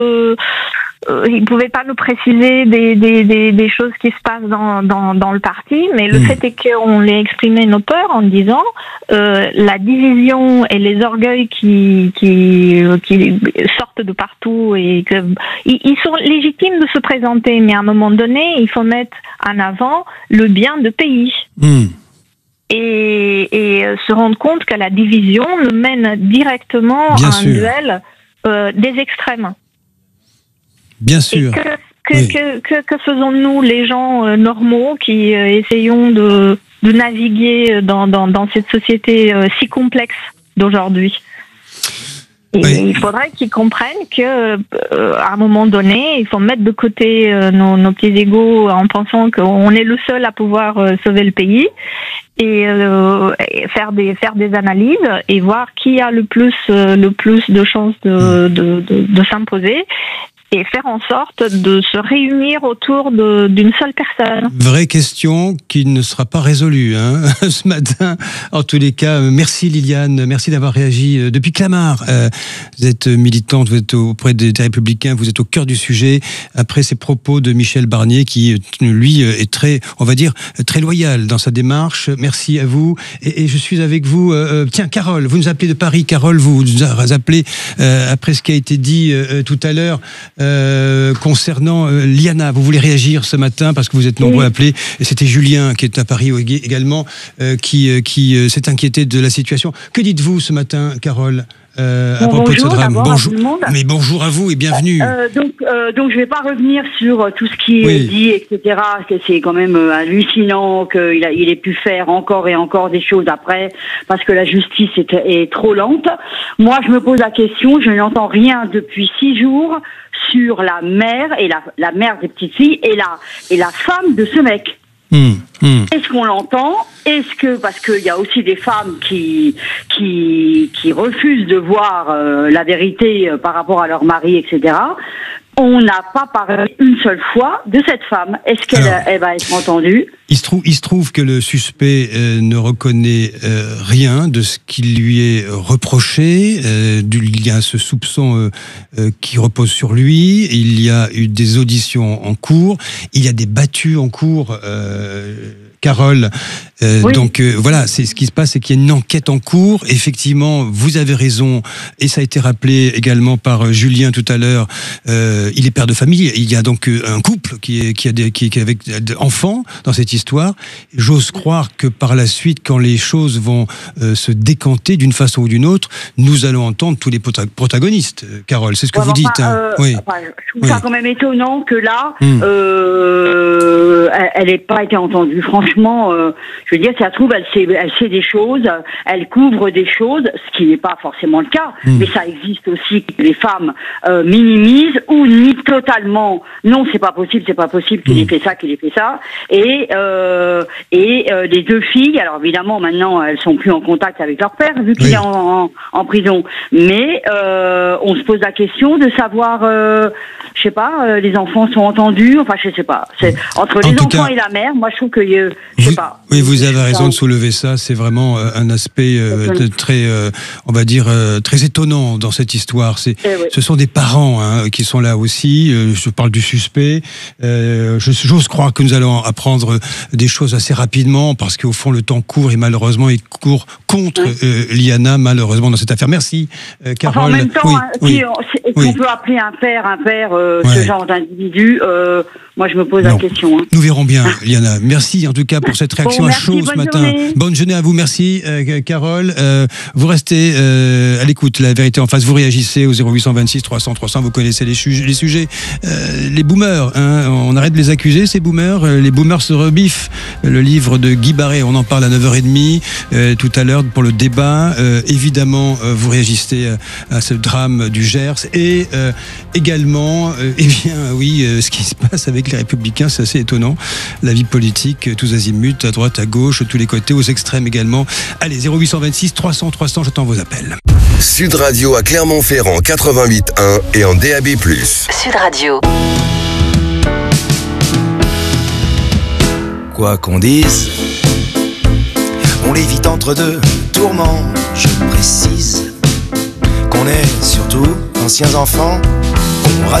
il pouvait pas nous préciser des choses qui se passent dans le parti, mais le fait est qu'on l'ait exprimé nos peurs en disant la division et les orgueils qui sortent de partout et que ils sont légitimes de se présenter, mais à un moment donné, il faut mettre en avant le bien de pays. Et se rendre compte que la division nous mène directement à un duel des extrêmes. Bien sûr. Et que faisons-nous, les gens normaux, qui essayons de naviguer dans cette société si complexe d'aujourd'hui? Et il faudrait qu'ils comprennent que à un moment donné, il faut mettre de côté nos petits égos en pensant qu'on est le seul à pouvoir sauver le pays et faire des analyses et voir qui a le plus de chances de s'imposer. Et faire en sorte de se réunir autour d'une seule personne. Vraie question qui ne sera pas résolue ce matin. En tous les cas, merci Liliane, merci d'avoir réagi depuis Clamart. Vous êtes militante, vous êtes auprès des Républicains, vous êtes au cœur du sujet. Après ces propos de Michel Barnier, qui lui est très, on va dire, très loyal dans sa démarche. Merci à vous. Et je suis avec vous. Tiens, Carole, vous nous appelez de Paris. Carole, vous nous appelez après ce qui a été dit tout à l'heure. Concernant Liana, vous voulez réagir ce matin parce que vous êtes nombreux à appeler. Et c'était Julien qui est à Paris également qui s'est inquiété de la situation. Que dites-vous ce matin, Carole, à propos de ce drame? Bonjour, mais bonjour à vous et bienvenue. Donc je vais pas revenir sur tout ce qui est dit, etc. C'est quand même hallucinant qu'il ait pu faire encore et encore des choses après, parce que la justice est trop lente. Moi, je me pose la question, je n'entends rien depuis 6 jours sur la mère et la mère des petites filles et la femme de ce mec. Est-ce qu'on l'entend? Est-ce que, parce qu'il y a aussi des femmes qui refusent de voir la vérité par rapport à leur mari, etc. On n'a pas parlé une seule fois de cette femme. Est-ce qu'elle va être entendue? Il se trouve que le suspect ne reconnaît rien de ce qui lui est reproché. Il y a ce soupçon qui repose sur lui. Il y a eu des auditions en cours. Il y a des battues en cours. Carole, donc voilà, c'est ce qui se passe, c'est qu'il y a une enquête en cours. Effectivement, vous avez raison, et ça a été rappelé également par Julien tout à l'heure. Il est père de famille. Il y a donc un couple qui est avec des enfants dans cette histoire. J'ose croire que par la suite, quand les choses vont se décanter d'une façon ou d'une autre, nous allons entendre tous les protagonistes. Carole, c'est ce que vous dites. Je trouve ça quand même étonnant que là, elle n'ait pas été entendue. Franchement, je veux dire, si ça se trouve, elle sait des choses, elle couvre des choses, ce qui n'est pas forcément le cas, mais ça existe aussi que les femmes minimisent ou nient totalement. Non, c'est pas possible qu'il ait fait ça, Et les 2 filles, alors évidemment, maintenant, elles sont plus en contact avec leur père, vu qu'il est en prison. Mais on se pose la question de savoir, je sais pas, les enfants sont entendus, enfin, je sais pas. C'est entre les enfants et la mère, moi, je trouve que, je sais pas. Oui, vous avez raison de soulever ça. C'est vraiment un aspect très, on va dire, très étonnant dans cette histoire. Ce sont des parents qui sont là aussi. Je parle du suspect. J'ose croire que nous allons apprendre des choses assez rapidement, parce qu'au fond, le temps court et malheureusement, il court contre Liana, malheureusement, dans cette affaire. Merci, Carole. Enfin, en même temps, est-ce qu'on peut appeler un père ce genre d'individu? Moi, je me pose la question. Nous verrons bien, Liana. Merci en tout cas pour cette réaction à chaud ce matin. Bonne journée à vous. Merci, Carole. Vous restez à l'écoute. La vérité en face. Vous réagissez au 0826 300 300. Vous connaissez les sujets. Les boomers. On arrête de les accuser, ces boomers. Les boomers se rebiffent. Le livre de Guy Barret. On en parle à 9h30 tout à l'heure pour le débat. Évidemment, vous réagissez à ce drame du Gers et également, ce qui se passe avec les Républicains, c'est assez étonnant. La vie politique, tous azimuts, à droite, à gauche, tous les côtés, aux extrêmes également. Allez, 0826 300 300, j'attends vos appels. Sud Radio à Clermont-Ferrand 88.1 et en DAB+. Sud Radio. Quoi qu'on dise, on l'évite entre 2 tourments. Je précise qu'on est surtout anciens enfants, on